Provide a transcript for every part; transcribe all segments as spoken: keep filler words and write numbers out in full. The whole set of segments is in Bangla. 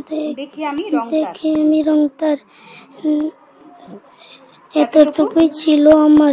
দেখি আমি রং দেখি আমি রং তার এতটুকুই ছিল আমার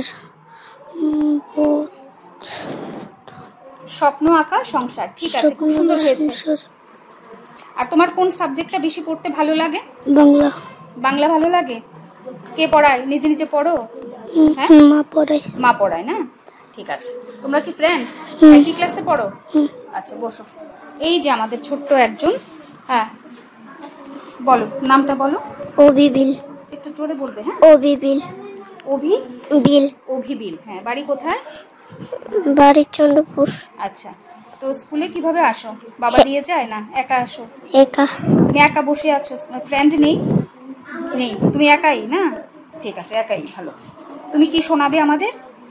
স্বপ্ন আঁকা সংসার। ঠিক আছে, খুব সুন্দর হয়েছে। আর তোমার কোন সাবজেক্টটা বেশি পড়তে ভালো লাগে? বাংলা। বাংলা ভালো লাগে? কে পড়ায়? নিজে নিজে পড়ো? হ্যাঁ, মা পড়ায়। মা পড়ায় না? ঠিক আছে। তোমরা কি ফ্রেন্ড? একই ক্লাসে পড়ো? আচ্ছা, বসো। এই যে আমাদের ছোট্ট একজন, হ্যাঁ বলো নামটা বলো। অভিবিল। একটু জোরে বলবে। হ্যাঁ, অভিবিল। অভি বিল। অভিবিল। হ্যাঁ, বাড়ি কোথায়? বাড়ি চন্দ্রপুর। আচ্ছা, তো স্কুলে কিভাবে আসো? বাবা দিয়ে যায় না একা আসো? একা। তুমি একা বসে আছো, ফ্রেন্ড নেই? নেই, তুমি একাই না? ঠিক আছে, একাই ভালো। তুমি কি শোনাবে আমাদের?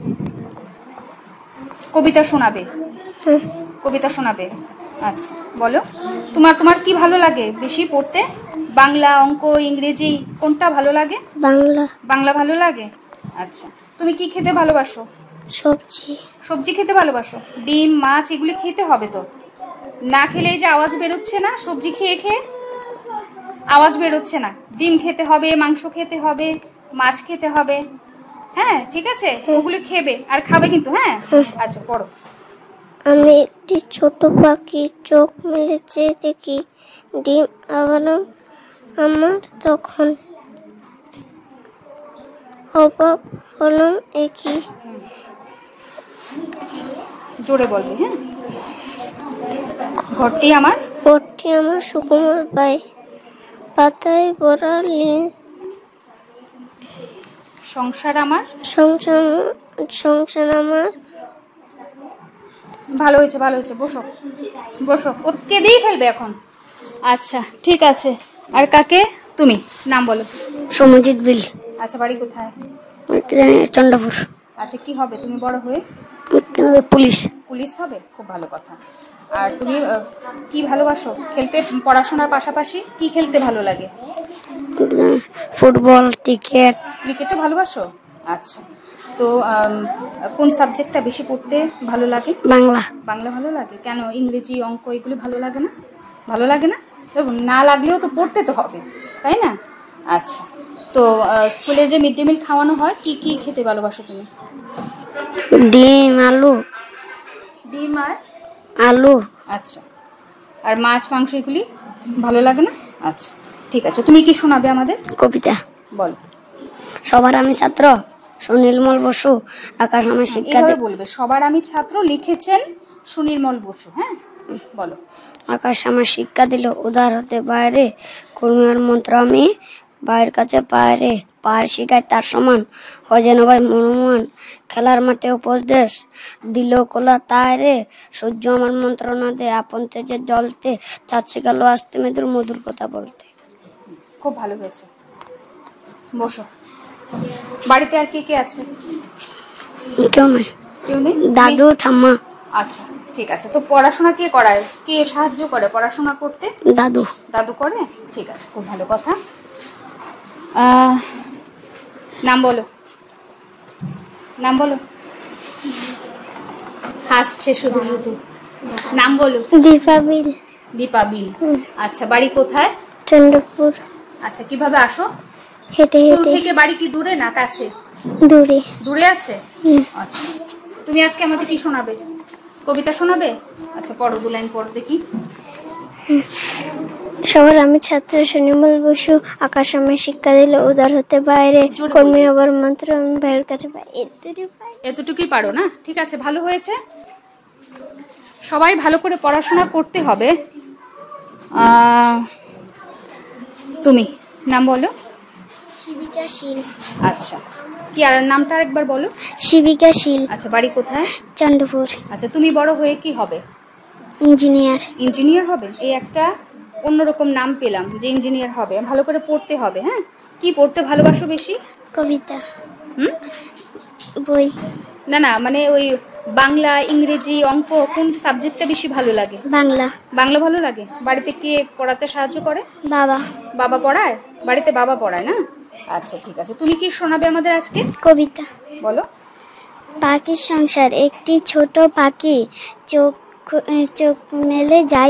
কবিতা শোনাবে? কবিতা শোনাবে। আচ্ছা, বলো। তোমার তোমার কি ভালো লাগে বেশি পড়তে? বাংলা, অঙ্ক, ইংরেজি কোনটা ভালো লাগে? বাংলা। বাংলা ভালো লাগে। আচ্ছা, তুমি কি খেতে ভালোবাসো? সবজি। সবজি খেতে ভালোবাসো? ডিম, মাছ এগুলি খেতে হবে তো। না খেলে যে আওয়াজ বেরোচ্ছে না, সবজি খেয়ে খেয়ে আওয়াজ বেরোচ্ছে না। ডিম খেতে হবে, মাংস খেতে হবে, মাছ খেতে হবে। হ্যাঁ, ঠিক আছে, ওগুলি খেবে আর খাবে কিন্তু। হ্যাঁ, আচ্ছা পড়ো। আমি একটি ছোট পাখি, চোখ মেলেছে দেখি ডিম আবার আমার তখন অভাব হলাম একই। জোরে বলবে। হ্যাঁ, ঘরটি আমার ঘরটি আমার সুকোমল পায়, পাতায় ভরা লীল। সংসার আমার সংসার সংসার আমার। ভালো হয়েছে, ভালো হয়েছে। বসো বসো, ও কেঁদেই ফেলবে এখন। আচ্ছা, ঠিক আছে। আর কাকে? তুমি নাম বলো। সমজিৎ বিল। আচ্ছা, বাড়ি কোথায়? চন্দ্রপুর। আচ্ছা, কি হবে তুমি বড় হয়ে? পুলিশ। পুলিশ হবে, খুব ভালো কথা। আর তুমি কি ভালোবাসো খেলতে? পড়াশোনার পাশাপাশি কি খেলতে ভালো লাগে? Football, cricket. ক্রিকেটও ভালোবাসো? আচ্ছা, তো কোন সাবজেক্টটা বেশি পড়তে ভালো লাগে? বাংলা। বাংলা ভালো লাগে। কেন ইংরেজি, অঙ্ক এগুলো ভালো লাগে না? ভালো লাগে না? দেখুন, না লাগলেও তো পড়তে তো হবে, তাই না? আচ্ছা, তো স্কুলে যে মিড ডে মিল খাওয়ানো হয়, কি কি খেতে ভালোবাসো তুমি? ডিম, আলু। ডিম আর আলু। আচ্ছা, আর মাছ, মাংস এগুলি ভালো লাগে না? আচ্ছা, ঠিক আছে। তুমি কি শোনাবে আমাদের? কবিতা। বল। সবার আমি ছাত্র, সুনির্মল বসু, আকাশ আমার শিক্ষা এভাবে বলবে। সবার আমি ছাত্র লিখেছেন সুনির্মল বসু। হ্যাঁ, বলো। আকাশ আমার শিক্ষা দিল উদার হতে বাইরে, কর্মীর মন্ত্র আমি বাইরের কাছে পায়রে, পাহাড় শিখায় তার সমান হয় যেন ভাই মনোমান, খেলার মাঠে উপদেশ দিল কোলা তাইরে, সূর্য আমার মন্ত্রণা দে আপন তেজের জলতে, চাঁদ শিখালো আসতে মেদুর মধুর কথা বলতে। খুব ভালো হয়েছে, বসো। বাড়িতে আর কে কে আছে? কেউ নেই। কেউ নেই? দাদু, ঠাম্মা। আচ্ছা, ঠিক আছে। তো পড়াশোনা কে করায়? কে সাহায্য করে পড়াশোনা করতে? দাদু। দাদু করে? ঠিক আছে, খুব ভালো কথা। নাম বলো, নাম বলো। হাসছে শুধু শুধু। নাম বলো। দীপা বিল। দীপা বিল। আচ্ছা, বাড়ি কোথায়? চন্দ্রপুর। আচ্ছা, কিভাবে আসো? হেঁটে স্কুল হেঁটে। থেকে বাড়ি কি দূরে না কাছে? দূরে। দূরে আছে? আচ্ছা, তুমি আজকে আমাদের কি শোনাবে? কবিতা শোনাবে? আচ্ছা, পড়ো, দু লাইন পড়ো দেখি। সবার আমি ছাত্র, সুনির্মল বসু, আকাশ আমার শিক্ষা দিল উদার হতে বাইরে, কর্মী আবার মন্ত্র আমি ভাইয়ের কাছে পাই। এতটুকুই পারো না? ঠিক আছে, ভালো হয়েছে। সবাই ভালো করে পড়াশোনা করতে হবে। তুমি নাম বলো। শিবিকা শীল। আচ্ছা, কি আর নামটা আরেকবার বলো। শিবিকা শীল। আচ্ছা, বাড়ি কোথায়? চন্দ্রপুর। আচ্ছা, তুমি বড় হয়ে কি হবে? ইঞ্জিনিয়ার। ইঞ্জিনিয়ার হবে? এই একটা অন্যরকম নাম পেলাম যে ইঞ্জিনিয়ার হবে। ভালো করে পড়তে হবে। হ্যাঁ, কি পড়তে ভালোবাসো বেশি? কবিতা। হুম, বই। না না, মানে ওই বাংলা, ইংরেজি, অঙ্ক কোন সাবজেক্টটা বেশি ভালো লাগে? বাংলা। বাংলা ভালো লাগে। বাড়িতে কে পড়াতে সাহায্য করে? বাবা। বাবা পড়ায়? বাড়িতে বাবা পড়ায় না? আচ্ছা, ঠিক আছে। তুমি কি শোনাবে আমাদের আজকে? কবিতা। বলো। পাখির সংসার, একটি ছোট পাখি চোখ চোখ মেলে যায়